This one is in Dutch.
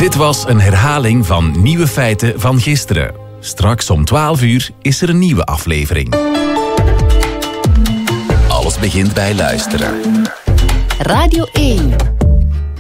Dit was een herhaling van Nieuwe Feiten van gisteren. Straks om 12 uur is er een nieuwe aflevering. Alles begint bij luisteren. Radio 1.